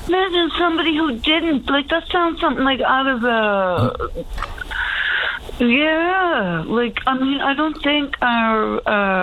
Imagine somebody who didn't. Like, that sounds something like out of a... Yeah, like, I mean, I don't think our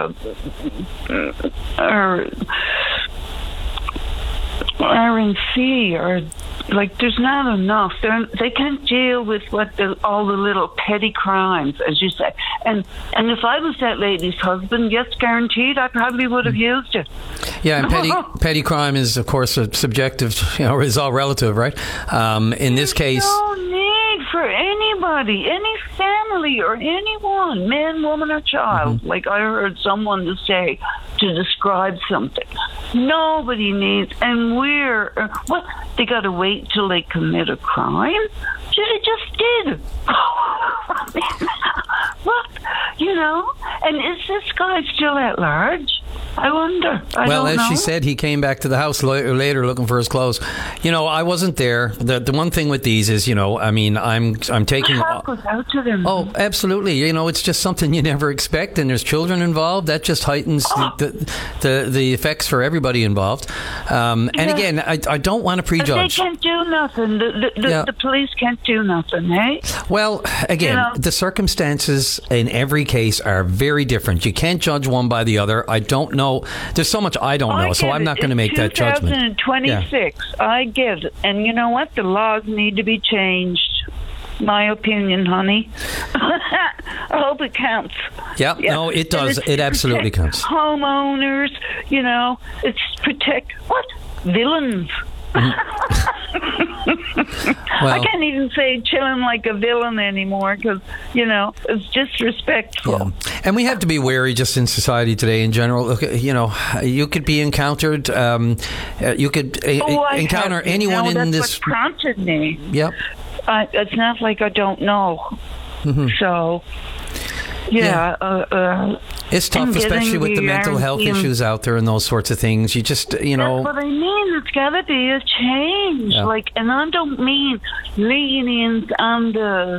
RNC are, like, there's not enough. They can't deal with all the little petty crimes, as you say. And if I was that lady's husband, yes, guaranteed, I probably would have used it. Yeah, and petty crime is, of course, a subjective, is all relative, right? In this case... No need for anybody, any family or anyone, man, woman, or child. Mm-hmm. Like I heard someone say to describe something. Nobody needs, and what? They got to wait till they commit a crime? They just did. What? And is this guy still at large? I wonder. I don't know. She said, he came back to the house later looking for his clothes. I wasn't there. The one thing with these is, I'm taking... Help us out to them. Oh, absolutely. It's just something you never expect, and there's children involved. That just heightens the effects for everybody involved. And again, I don't want to prejudge. But they can't do nothing. The police can't do nothing, eh? Well, again, the circumstances in every case are very different. You can't judge one by the other. I don't know. There's so much I don't know, so I'm not going to make that judgment. 2026, I get it. And you know what? The laws need to be changed. My opinion, honey. I hope it counts. Yeah, no, it does. It absolutely counts. Homeowners, it's protect what? Villains. I can't even say chilling like a villain anymore because, it's disrespectful. Yeah. And we have to be wary just in society today in general. Look, you could be encountered, you could encounter anyone in this... That's what prompted me. Yep. It's not like I don't know. Mm-hmm. So... it's tough, especially with the mental health issues out there and those sorts of things. You just, That's what I mean. It's got to be a change. Yeah. And I don't mean lenient on the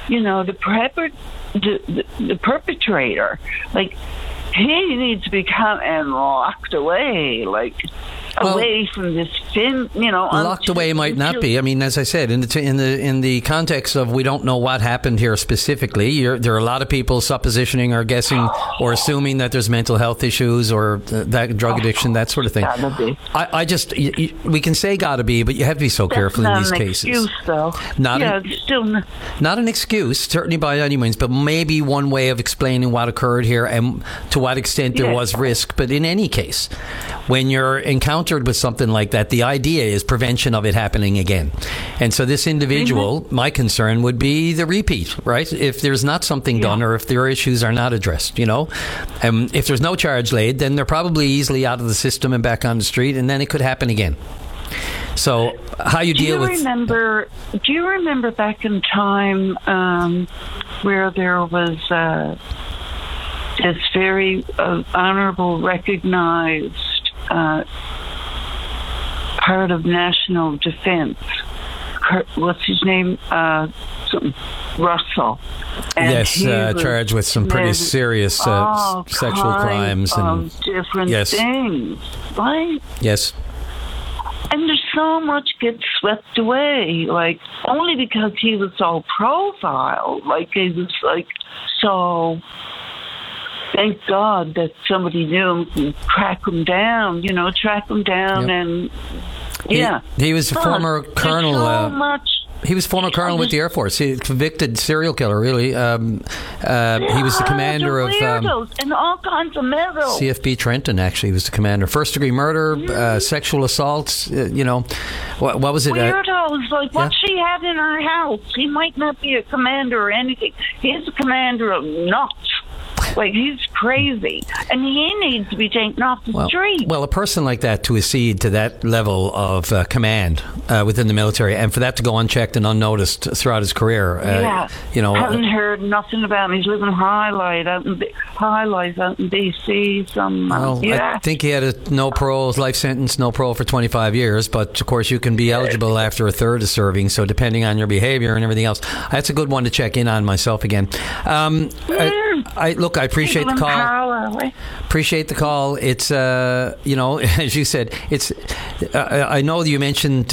perpetrator. Like, he needs to be locked away. Away from this fin, locked away might not be. I mean, as I said, in the context of we don't know what happened here specifically. There are a lot of people suppositioning or guessing or assuming that there's mental health issues or that drug addiction, that sort of thing. Gotta be. I just we can say gotta be, but you have to be so careful in these cases. Excuse, though. It's still not an excuse, certainly by any means, but maybe one way of explaining what occurred here and to what extent there was risk. But in any case, when you're encountered with something like that, the idea is prevention of it happening again. And so this individual, my concern would be the repeat, right? If there's not something done or if their issues are not addressed, if there's no charge laid, then they're probably easily out of the system and back on the street, and then it could happen again. So how you deal with... Do you remember back in time where there was this very honorable, recognized part of national defense? What's his name? Russell. And charged with some pretty serious sexual crimes and different things, right? Yes. And there's so much gets swept away, only because he was so profiled, he was so. Thank God that somebody knew him and track him down, and He was a former colonel. So much. He was former colonel with the Air Force. He convicted serial killer, really. He was the commander of... and all kinds of medals. CFB Trenton, actually, was the commander. First-degree murder, sexual assaults, what was it? Weirdos, what she had in her house. He might not be a commander or anything. He's a commander of nuts. He's crazy. And he needs to be taken off the street. Well, a person like that to accede to that level of command within the military and for that to go unchecked and unnoticed throughout his career, haven't heard nothing about him. He's living high life out in D.C. I think he had a no parole, life sentence, no parole for 25 years. But, of course, you can be eligible after a third of serving. So depending on your behavior and everything else, that's a good one to check in on myself again. I appreciate the call. Appreciate the call. It's, as you said, it's. I know you mentioned